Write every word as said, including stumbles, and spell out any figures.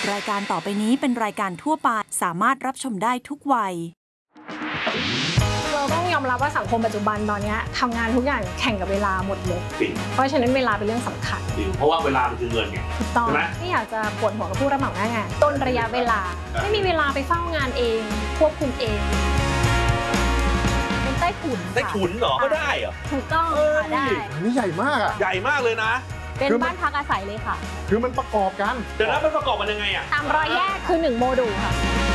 รายการต่อไปนี้เป็นรายการทั่วไปสามารถรับชมได้ทุกวัยเราต้องยอมรับว่าสังคมปัจจุบันตอนนี้ทำงานทุกอย่างแข่งกับเวลาหมดเลยเพราะฉะนั้นเวลาเป็นเรื่องสำคัญเพราะว่าเวลามันคือเงินไงถูกต้องไม่อยากจะปวดหัวกับผู้รับเหมาหน้างานต้นระยะเวลาไม่มีเวลาไปเฝ้างานเองควบคุมเองเป็นใต้ถุนใต้ถุนเหรอก็ได้เหรอถูกต้องค่ะได้นี่ใหญ่มากอ่ะใหญ่มากเลยนะเป็นบ้านพักอาศัยเลยค่ะคือมันประกอบกันเดี๋ยวนะมันประกอบกันยังไงอ่ะตามรอยแยกคือหนึ่งโมดูลค่ะ